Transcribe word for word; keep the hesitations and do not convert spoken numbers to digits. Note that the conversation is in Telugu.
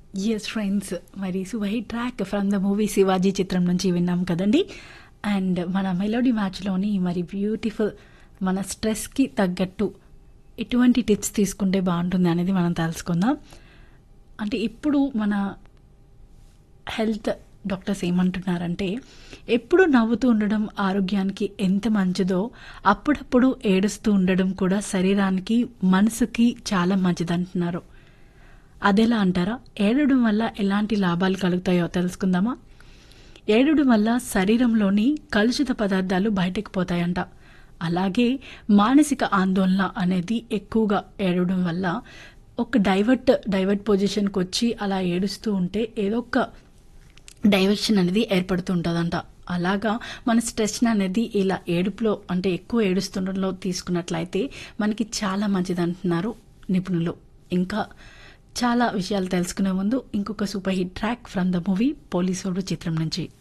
యెస్ ఫ్రెండ్స్, మరి super hit track from the movie 'Shivaji' చిత్రం నుంచి విన్నాం కదండి. అండ్ మన మెలోడీ మ్యాచ్‌లోని మరి బ్యూటిఫుల్ మన స్ట్రెస్‌కి తగ్గట్టు ఎటువంటి టిప్స్ తీసుకుంటే బావుంటుంది అనేది మనం తెలుసుకుందాం. అంటే ఇప్పుడు మన హెల్త్ డాక్టర్స్ ఏమంటున్నారంటే, ఎప్పుడు నవ్వుతూ ఉండడం ఆరోగ్యానికి ఎంత మంచిదో, అప్పుడప్పుడు ఏడుస్తూ ఉండడం కూడా శరీరానికి, మనసుకి చాలా మంచిదంటున్నారు. అదెలా అంటారా? ఏడవడం వల్ల ఎలాంటి లాభాలు కలుగుతాయో తెలుసుకుందామా? ఏడవడం వల్ల శరీరంలోని కలుషిత పదార్థాలు బయటకు పోతాయంట. అలాగే మానసిక ఆందోళన అనేది ఎక్కువగా ఏడవడం వల్ల ఒక డైవర్ట్ డైవర్ట్ పొజిషన్కి వచ్చి అలా ఏడుస్తూ ఉంటే ఏదో ఒక డైవర్షన్ అనేది ఏర్పడుతూ ఉంటుందంట. అలాగా మన స్ట్రెస్ అనేది ఇలా ఏడుపులో అంటే ఎక్కువ ఏడుస్తుండడంలో తీసుకున్నట్లయితే మనకి చాలా మంచిది అంటున్నారు నిపుణులు. ఇంకా చాలా విషయాలు తెలుసుకునే ముందు ఇంకొక super hit track from the movie 'పోలీసోడు' చిత్రం నుంచి.